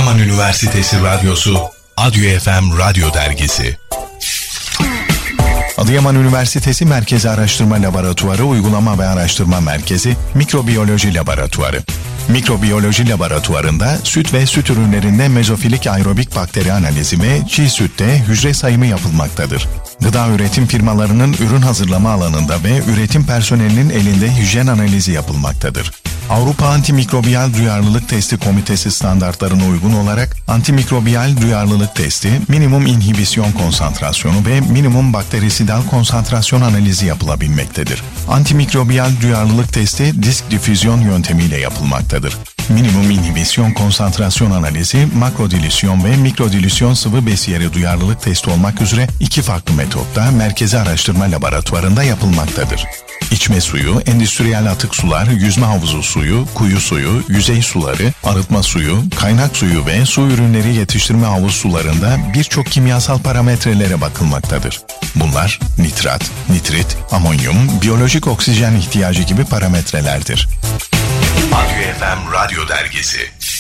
Adıyaman Üniversitesi Radyosu, Adyo FM Radyo Dergisi. Adıyaman Üniversitesi Merkezi Araştırma Laboratuvarı Uygulama ve Araştırma Merkezi Mikrobiyoloji Laboratuvarı. Mikrobiyoloji Laboratuvarında süt ve süt ürünlerinde mezofilik aerobik bakteri analizi ve çiğ sütte hücre sayımı yapılmaktadır. Gıda üretim firmalarının ürün hazırlama alanında ve üretim personelinin elinde hijyen analizi yapılmaktadır. Avrupa Antimikrobiyal Duyarlılık Testi Komitesi standartlarına uygun olarak antimikrobiyal duyarlılık testi, minimum inhibisyon konsantrasyonu ve minimum bakterisidal konsantrasyon analizi yapılabilmektedir. Antimikrobiyal duyarlılık testi disk difüzyon yöntemiyle yapılmaktadır. Minimum inhibisyon konsantrasyon analizi, makrodilüsyon ve mikrodilüsyon sıvı besiyeri duyarlılık testi olmak üzere iki farklı metotta Merkezi Araştırma Laboratuvarında yapılmaktadır. İçme suyu, endüstriyel atık sular, yüzme havuzu suyu, kuyu suyu, yüzey suları, arıtma suyu, kaynak suyu ve su ürünleri yetiştirme havuz sularında birçok kimyasal parametrelere bakılmaktadır. Bunlar nitrat, nitrit, amonyum, biyolojik oksijen ihtiyacı gibi parametrelerdir. Adyo FM Radyo Dergisi.